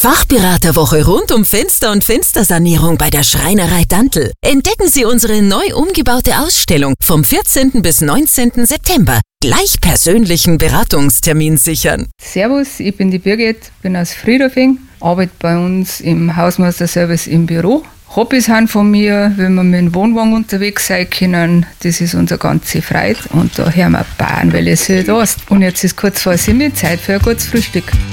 Fachberaterwoche rund um Fenster und Fenstersanierung bei der Schreinerei Dantl. Entdecken Sie unsere neu umgebaute Ausstellung vom 14. bis 19. September. Gleich persönlichen Beratungstermin sichern. Servus, ich bin die Birgit, bin aus Friedhofing, arbeite bei uns im Hausmeisterservice im Büro. Hobbys sind von mir, wenn wir mit dem Wohnwagen unterwegs sein können, das ist unsere ganze Freude und da hören wir Bayern, weil es halt heißt. Und jetzt ist kurz vor 7 Zeit für ein gutes Frühstück.